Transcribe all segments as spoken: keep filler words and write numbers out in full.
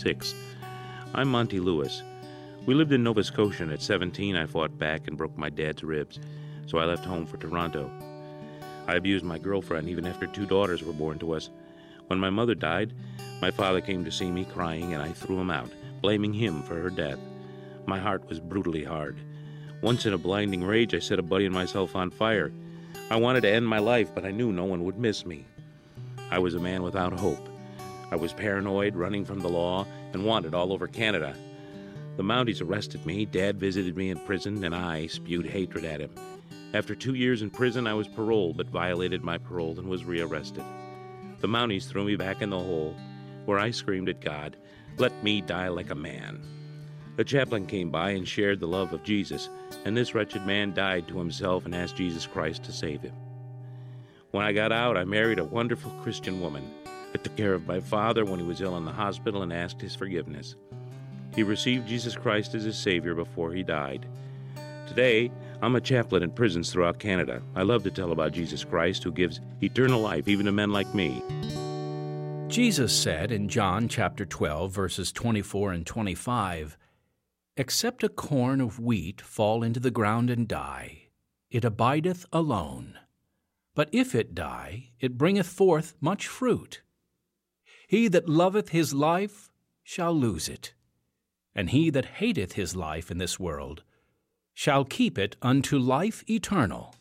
six. I'm Monty Lewis. We lived in Nova Scotia, and at seventeen I fought back and broke my dad's ribs, so I left home for Toronto. I abused my girlfriend even after two daughters were born to us. When my mother died, my father came to see me crying, and I threw him out, blaming him for her death. My heart was brutally hard. Once in a blinding rage, I set a buddy and myself on fire. I wanted to end my life, but I knew no one would miss me. I was a man without hope. I was paranoid, running from the law, and wanted all over Canada. The Mounties arrested me, Dad visited me in prison, and I spewed hatred at him. After two years in prison, I was paroled, but violated my parole and was rearrested. The Mounties threw me back in the hole, where I screamed at God, "Let me die like a man." The chaplain came by and shared the love of Jesus, and this wretched man died to himself and asked Jesus Christ to save him. When I got out, I married a wonderful Christian woman. I took care of my father when he was ill in the hospital and asked his forgiveness. He received Jesus Christ as his Savior before he died. Today, I'm a chaplain in prisons throughout Canada. I love to tell about Jesus Christ, who gives eternal life even to men like me. Jesus said in John chapter twelve, verses twenty-four and twenty-five, "Except a corn of wheat fall into the ground and die, it abideth alone. But if it die, it bringeth forth much fruit. He that loveth his life shall lose it, and he that hateth his life in this world shall keep it unto life eternal."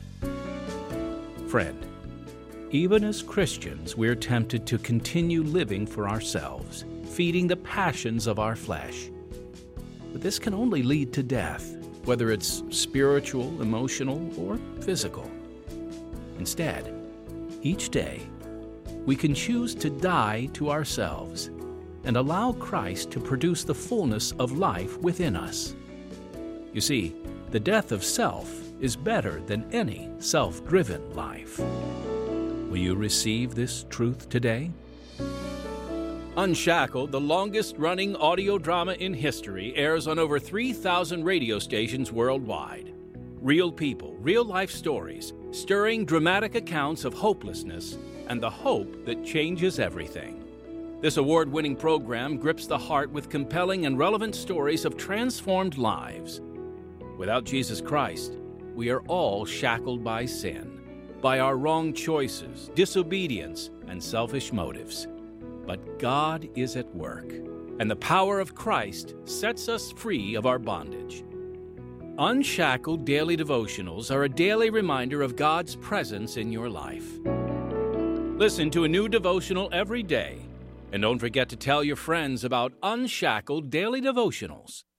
Friend, even as Christians, we're tempted to continue living for ourselves, feeding the passions of our flesh. But this can only lead to death, whether it's spiritual, emotional, or physical. Instead, each day, we can choose to die to ourselves and allow Christ to produce the fullness of life within us. You see, the death of self is better than any self-driven life. Will you receive this truth today? Unshackled, the longest-running audio drama in history, airs on over three thousand radio stations worldwide. Real people, real-life stories, stirring dramatic accounts of hopelessness and the hope that changes everything. This award-winning program grips the heart with compelling and relevant stories of transformed lives. Without Jesus Christ, we are all shackled by sin, by our wrong choices, disobedience, and selfish motives. But God is at work, and the power of Christ sets us free of our bondage. Unshackled Daily Devotionals are a daily reminder of God's presence in your life. Listen to a new devotional every day, and don't forget to tell your friends about Unshackled Daily Devotionals.